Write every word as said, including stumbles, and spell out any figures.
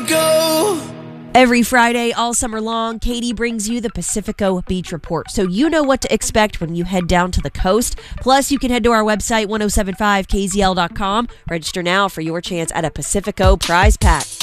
Pacifico. Every Friday, all summer long, Katie brings you the Pacifico Beach Report, so you know what to expect when you head down to the coast. Plus, you can head to our website, ten seventy-five K Z L dot com. Register now for your chance at a Pacifico prize pack.